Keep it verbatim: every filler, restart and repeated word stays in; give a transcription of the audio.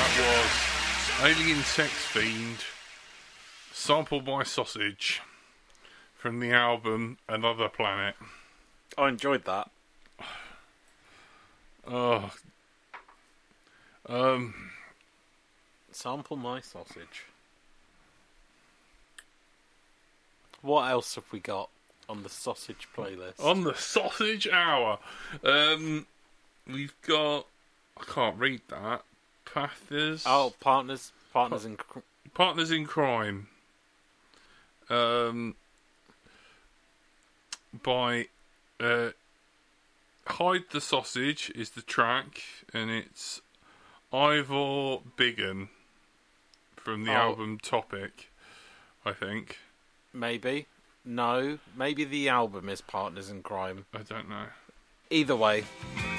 That was Alien Sex Fiend, Sample My Sausage, from the album Another Planet. I enjoyed that. Oh. Um. Sample My Sausage. What else have we got on the sausage playlist? On the Sausage Hour. Um, we've got... I can't read that. Partners... Oh, Partners Partners in... Cr- Partners in Crime. Um, by... Uh, Hide the Sausage is the track, and it's Ivor Biggin from the Oh. album Topic, I think. Maybe. No. Maybe the album is Partners in Crime. I don't know. Either way,